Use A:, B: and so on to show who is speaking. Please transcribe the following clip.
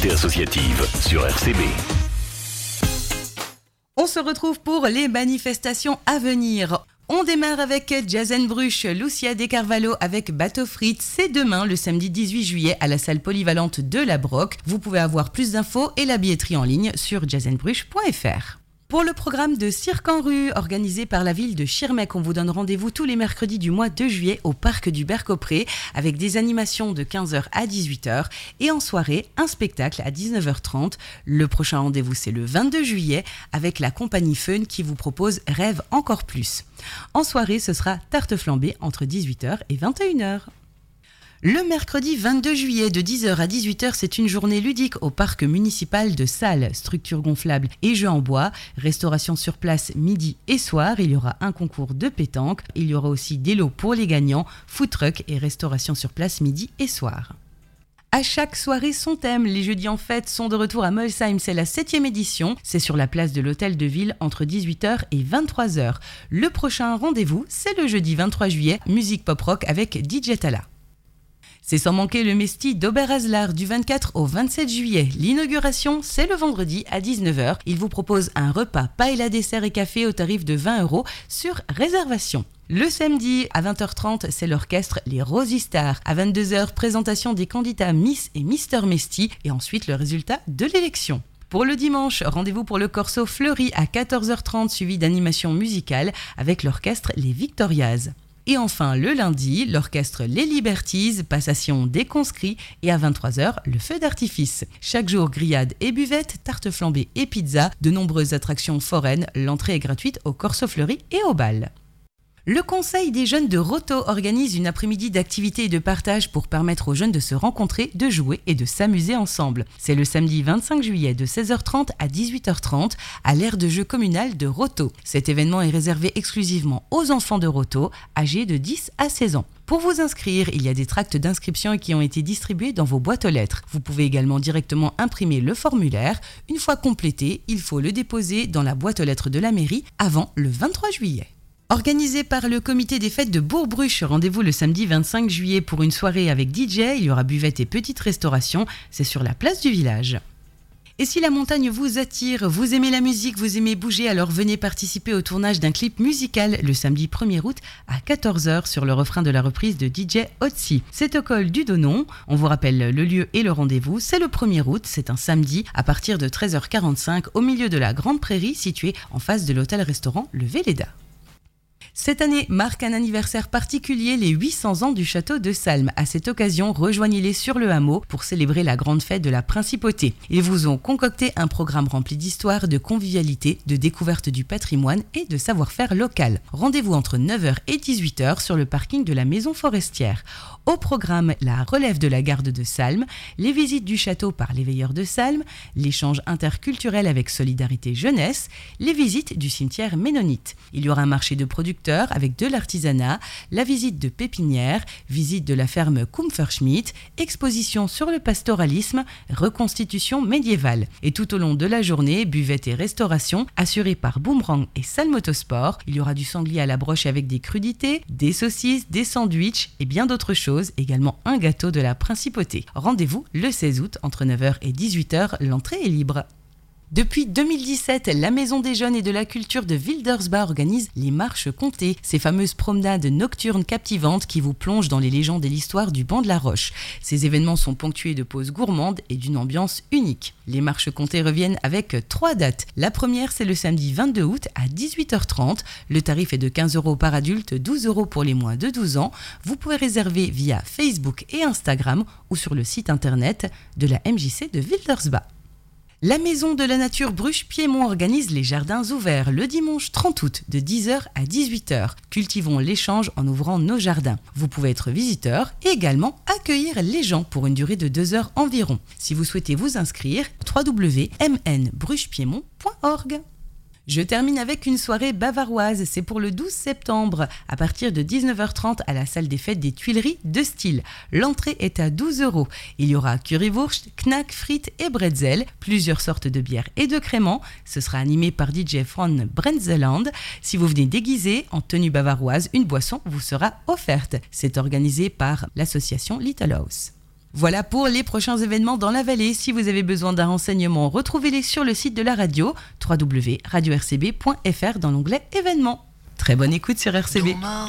A: l'activité associative sur RCB.
B: On se retrouve pour les manifestations à venir. On démarre avec Jazz & Bruch, Lucia De Carvalho avec Bateau Frites. C'est demain, le samedi 18 juillet, à la salle polyvalente de la Broc. Vous pouvez avoir plus d'infos et la billetterie en ligne sur jazzandbruch.fr. Pour le programme de Cirque en rue, organisé par la ville de Schirmeck, on vous donne rendez-vous tous les mercredis du mois de juillet au parc du Bercaupré avec des animations de 15h à 18h et en soirée, un spectacle à 19h30. Le prochain rendez-vous, c'est le 22 juillet avec la compagnie Fun qui vous propose Rêve encore plus. En soirée, ce sera tarte flambée entre 18h et 21h. Le mercredi 22 juillet de 10h à 18h, c'est une journée ludique au parc municipal de Salles. Structure gonflable et jeux en bois, restauration sur place midi et soir. Il y aura un concours de pétanque. Il y aura aussi des lots pour les gagnants, food truck et restauration sur place midi et soir. À chaque soirée, son thème. Les jeudis en fête sont de retour à Molsheim. C'est la 7e édition. C'est sur la place de l'Hôtel de Ville entre 18h et 23h. Le prochain rendez-vous, c'est le jeudi 23 juillet. Musique pop-rock avec DJ Tala. C'est sans manquer le Mesti d'Oberazlar du 24 au 27 juillet. L'inauguration, c'est le vendredi à 19h. Il vous propose un repas, paella, dessert et café au tarif de 20 € sur réservation. Le samedi à 20h30, c'est l'orchestre Les Rosy Stars. À 22h, présentation des candidats Miss et Mister Mesti et ensuite le résultat de l'élection. Pour le dimanche, rendez-vous pour le Corso Fleuri à 14h30 suivi d'animation musicale avec l'orchestre Les Victorias. Et enfin, le lundi, l'orchestre Les Liberties, passation des conscrits et à 23h, le feu d'artifice. Chaque jour, grillades et buvettes, tartes flambées et pizzas, de nombreuses attractions foraines. L'entrée est gratuite au Corso Fleuri et au bal. Le Conseil des jeunes de Roto organise une après-midi d'activités et de partage pour permettre aux jeunes de se rencontrer, de jouer et de s'amuser ensemble. C'est le samedi 25 juillet de 16h30 à 18h30 à l'aire de jeu communal de Roto. Cet événement est réservé exclusivement aux enfants de Roto, âgés de 10 à 16 ans. Pour vous inscrire, il y a des tracts d'inscription qui ont été distribués dans vos boîtes aux lettres. Vous pouvez également directement imprimer le formulaire. Une fois complété, il faut le déposer dans la boîte aux lettres de la mairie avant le 23 juillet. Organisé par le comité des fêtes de Bourg-Bruch, rendez-vous le samedi 25 juillet pour une soirée avec DJ, il y aura buvette et petite restauration, c'est sur la place du village. Et si la montagne vous attire, vous aimez la musique, vous aimez bouger, alors venez participer au tournage d'un clip musical le samedi 1er août à 14h sur le refrain de la reprise de DJ Otzi. C'est au col du Donon, on vous rappelle le lieu et le rendez-vous, c'est le 1er août, c'est un samedi à partir de 13h45 au milieu de la Grande Prairie située en face de l'hôtel-restaurant Le Véleda. Cette année marque un anniversaire particulier, les 800 ans du château de Salm. À cette occasion, rejoignez-les sur le hameau pour célébrer la grande fête de la principauté. Ils vous ont concocté un programme rempli d'histoire, de convivialité, de découverte du patrimoine et de savoir-faire local. Rendez-vous entre 9h et 18h sur le parking de la Maison Forestière. Au programme, la relève de la garde de Salm, les visites du château par les veilleurs de Salm, l'échange interculturel avec Solidarité Jeunesse, les visites du cimetière ménonite. Il y aura un marché de producteurs avec de l'artisanat, la visite de pépinière, visite de la ferme Kumpferschmidt, exposition sur le pastoralisme, reconstitution médiévale. Et tout au long de la journée, buvette et restauration assurée par Boomerang et Salmotosport. Il y aura du sanglier à la broche avec des crudités, des saucisses, des sandwichs et bien d'autres choses. Également un gâteau de la principauté. Rendez-vous le 16 août entre 9h et 18h. L'entrée est libre. Depuis 2017, la Maison des Jeunes et de la Culture de Wildersbach organise les Marches Comtées, ces fameuses promenades nocturnes captivantes qui vous plongent dans les légendes et l'histoire du banc de la Roche. Ces événements sont ponctués de pauses gourmandes et d'une ambiance unique. Les Marches Comtées reviennent avec 3 dates. La première, c'est le samedi 22 août à 18h30. Le tarif est de 15 € par adulte, 12 € pour les moins de 12 ans. Vous pouvez réserver via Facebook et Instagram ou sur le site internet de la MJC de Wildersbach. La Maison de la Nature Bruch-Piémont organise les jardins ouverts le dimanche 30 août de 10h à 18h. Cultivons l'échange en ouvrant nos jardins. Vous pouvez être visiteur et également accueillir les gens pour une durée de 2 heures environ. Si vous souhaitez vous inscrire, www.mnbruchpiémont.org. Je termine avec une soirée bavaroise, c'est pour le 12 septembre, à partir de 19h30 à la salle des fêtes des Tuileries de Style. L'entrée est à 12 €. Il y aura currywurst, knack, frites et bretzel, plusieurs sortes de bières et de créments. Ce sera animé par DJ Fran Brenzeland. Si vous venez déguisé en tenue bavaroise, une boisson vous sera offerte. C'est organisé par l'association Little House. Voilà pour les prochains événements dans la vallée. Si vous avez besoin d'un renseignement, retrouvez-les sur le site de la radio, www.radio-rcb.fr dans l'onglet événements. Très bonne écoute sur RCB.